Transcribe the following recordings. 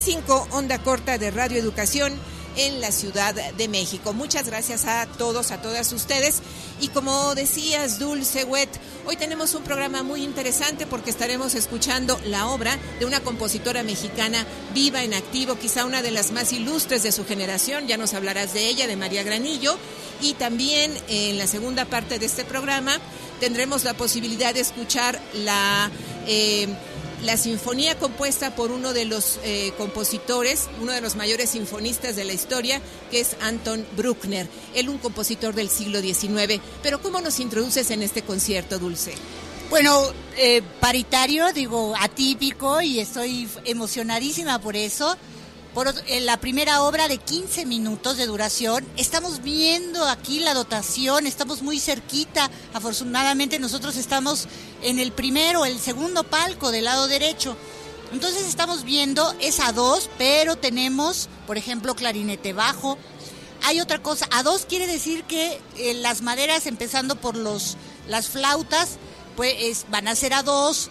5 onda corta de Radio Educación en la Ciudad de México. Muchas gracias a todos, a todas ustedes. Y como decías, Dulce Wet, hoy tenemos un programa muy interesante porque estaremos escuchando la obra de una compositora mexicana viva, en activo, quizá una de las más ilustres de su generación. Ya nos hablarás de ella, de María Granillo. Y también en la segunda parte de este programa tendremos la posibilidad de escuchar la sinfonía compuesta por uno de los compositores, uno de los mayores sinfonistas de la historia, que es Anton Bruckner. Él, un compositor del siglo XIX. Pero ¿cómo nos introduces en este concierto, Dulce? Bueno, paritario, atípico, y estoy emocionadísima por eso. La primera obra de 15 minutos de duración. Estamos viendo aquí la dotación, estamos muy cerquita. Afortunadamente nosotros estamos en el segundo palco del lado derecho. Entonces estamos viendo, es a dos, pero tenemos, por ejemplo, clarinete bajo. Hay otra cosa, a dos quiere decir que las maderas, empezando por las flautas, pues van a ser a dos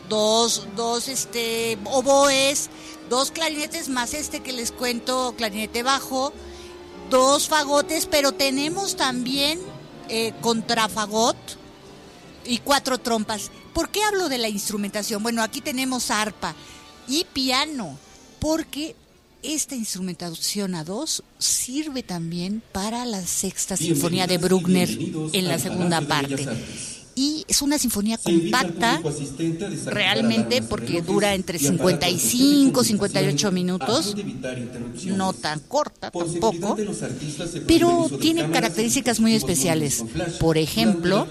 oboes, 2 clarinetes más que les cuento, clarinete bajo, 2 fagotes, pero tenemos también contrafagot y 4 trompas. ¿Por qué hablo de la instrumentación? Bueno, aquí tenemos arpa y piano, porque esta instrumentación a 2 sirve también para la sexta sinfonía de Bruckner en la segunda parte. Y es una sinfonía compacta, realmente, porque dura entre 55 y 58 minutos, no tan corta tampoco, pero tiene características muy especiales. Por ejemplo,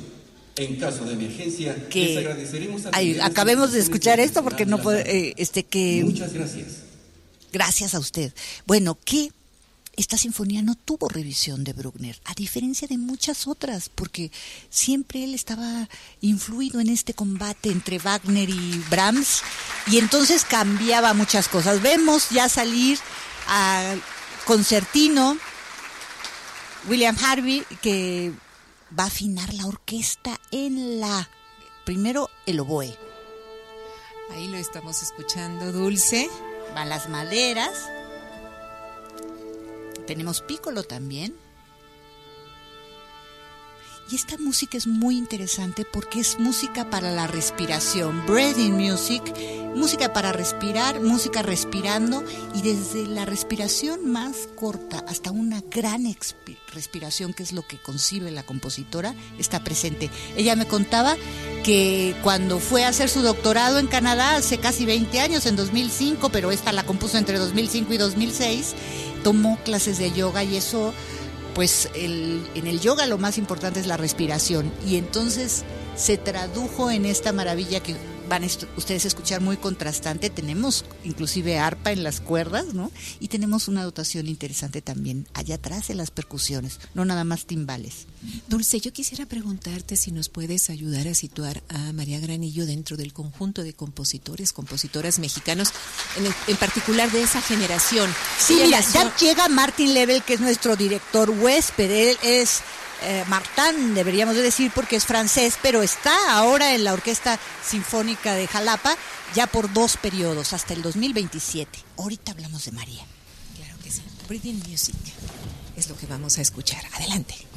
que acabemos de escuchar esto porque no puede, Muchas gracias. Gracias a usted. Bueno, que esta sinfonía no tuvo revisión de Bruckner, a diferencia de muchas otras, porque siempre él estaba influido en este combate entre Wagner y Brahms, y entonces cambiaba muchas cosas. Vemos ya salir a concertino William Harvey, que va a afinar la orquesta en primero el oboe. Ahí lo estamos escuchando, Dulce. Van las maderas. Tenemos piccolo también. Y esta música es muy interesante porque es música para la respiración, breathing music, música para respirar, música respirando, y desde la respiración más corta hasta una gran respiración, que es lo que concibe la compositora, está presente. Ella me contaba que cuando fue a hacer su doctorado en Canadá hace casi 20 años, en 2005, pero esta la compuso entre 2005 y 2006, tomó clases de yoga, y eso, pues en el yoga lo más importante es la respiración, y entonces se tradujo en esta maravilla que van ustedes a escuchar, muy contrastante. Tenemos inclusive arpa en las cuerdas, ¿no? Y tenemos una dotación interesante también allá atrás en las percusiones, no nada más timbales. Dulce, yo quisiera preguntarte si nos puedes ayudar a situar a María Granillo dentro del conjunto de compositoras mexicanos, en particular de esa generación. Sí, mira, ya llega Martin Lebel, que es nuestro director huésped. Él es Martin, deberíamos de decir, porque es francés, pero está ahora en la Orquesta Sinfónica de Jalapa ya por 2 periodos, hasta el 2027. Ahorita hablamos de María. Claro que sí. Breathing Music es lo que vamos a escuchar. Adelante.